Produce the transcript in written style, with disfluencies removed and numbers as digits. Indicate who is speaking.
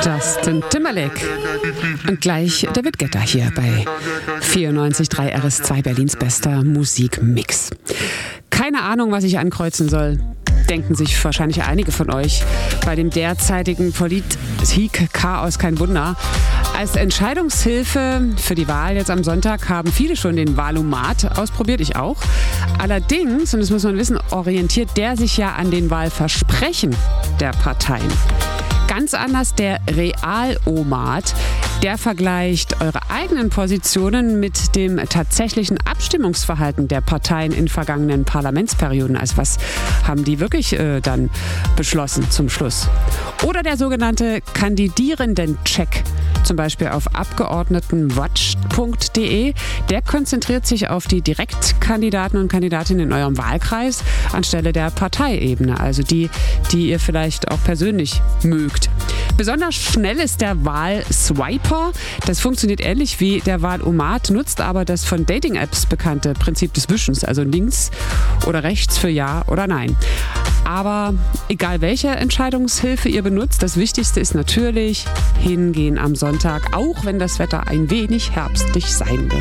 Speaker 1: Justin Timberlake. Und gleich David Guetta hier bei 94.3 RS2, Berlins bester Musikmix. Keine Ahnung, was ich ankreuzen soll. Denken sich wahrscheinlich einige von euch. Bei dem derzeitigen Politik-Chaos kein Wunder. Als Entscheidungshilfe für die Wahl jetzt am Sonntag haben viele schon den Wahlomat ausprobiert, ich auch. Allerdings, und das muss man wissen, orientiert der sich ja an den Wahlversprechen der Parteien. Ganz anders der Realomat. Der vergleicht eure eigenen Positionen mit dem tatsächlichen Abstimmungsverhalten der Parteien in vergangenen Parlamentsperioden. Also was haben die wirklich dann beschlossen zum Schluss? Oder der sogenannte Kandidierenden-Check, zum Beispiel auf abgeordnetenwatch.de. Der konzentriert sich auf die Direktkandidaten und Kandidatinnen in eurem Wahlkreis anstelle der Parteiebene, also die ihr vielleicht auch persönlich mögt. Besonders schnell ist der Wahlswiper. Das funktioniert ähnlich wie der Wahlomat, nutzt aber das von Dating-Apps bekannte Prinzip des Wischens, also links oder rechts für Ja oder Nein. Aber egal welche Entscheidungshilfe ihr benutzt, das Wichtigste ist natürlich hingehen am Sonntag, auch wenn das Wetter ein wenig herbstlich sein wird.